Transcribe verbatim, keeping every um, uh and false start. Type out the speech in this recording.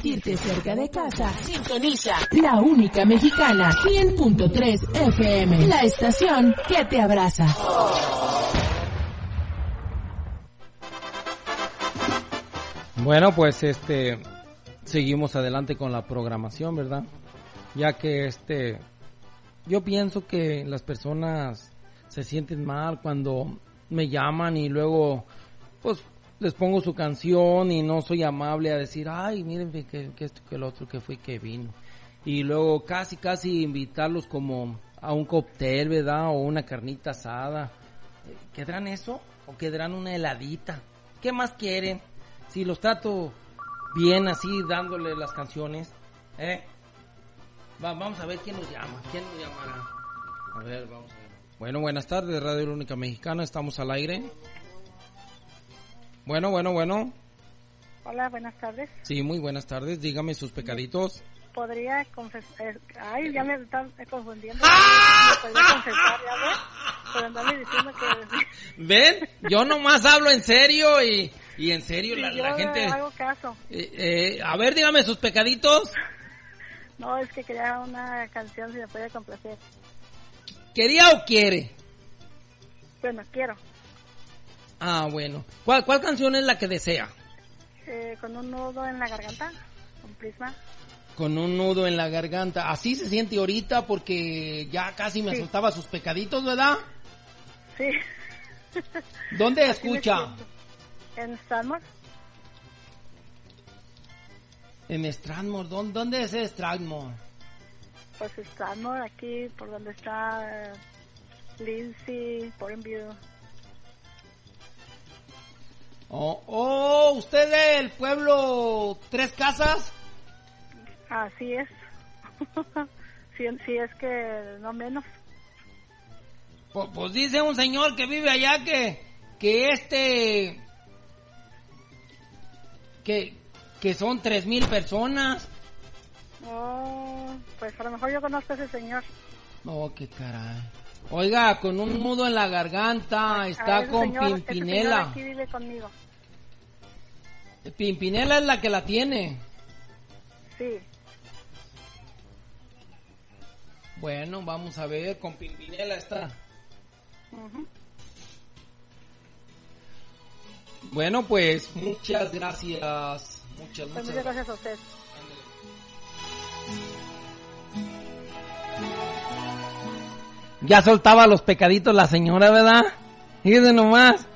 sentirte cerca de casa, sintoniza la única mexicana, cien punto tres F M, la estación que te abraza. Bueno, pues este seguimos adelante con la programación, ¿verdad? Ya que este yo pienso que las personas se sienten mal cuando me llaman y luego pues les pongo su canción y no soy amable a decir, ay, miren que, que esto, que el otro, que fue que vino. Y luego casi, casi invitarlos como a un cóctel, ¿verdad? O una carnita asada. ¿Quedarán eso? ¿O quedarán una heladita? ¿Qué más quieren? Si los trato bien así, dándole las canciones, ¿eh? Va, vamos a ver quién nos llama. ¿Quién nos llamará? A ver, vamos a ver. Bueno, buenas tardes, Radio La Única Mexicana. Estamos al aire. Bueno, bueno, bueno. Hola, buenas tardes. Sí, muy buenas tardes. Dígame sus pecaditos. ¿Podría confesar? Ay, ya me están confundiendo. ¡Ah! ¿Me podría confesar, ya ves? Por andarme diciendo que... ¿Ven? Yo nomás hablo en serio y, y en serio sí, la, yo la gente... Yo hago caso. Eh, eh, a ver, dígame sus pecaditos. No, es que quería una canción, si me podía complacer. ¿Quería o quiere? Bueno, quiero. Ah, bueno. ¿Cuál, cuál canción es la que desea? Eh, con un nudo en la garganta, con Prisma. Con un nudo en la garganta. Así se siente ahorita porque ya casi me sí. asustaba sus pecaditos, ¿verdad? Sí. ¿Dónde escucha? En Strathmore. En Strathmore. ¿Dónde, ¿Dónde es Strathmore? Pues Strathmore, aquí por donde está uh, Lindsay, Portenview. Oh, oh, ¿usted del pueblo Tres Casas? Así es. si, si es que no menos. Pues, pues dice un señor que vive allá que que este que que son tres mil personas. Oh, pues a lo mejor yo conozco a ese señor. Oh, qué caray. Oiga, con un nudo en la garganta, está ah, con señor, Pimpinela. Ese señor aquí vive conmigo. Pimpinela es la que la tiene. Sí. Bueno, vamos a ver, con Pimpinela está. Uh-huh. Bueno, pues, muchas gracias. Muchas, pues muchas, muchas gracias a usted. Ya soltaba los pecaditos la señora, ¿verdad? Fíjese nomás.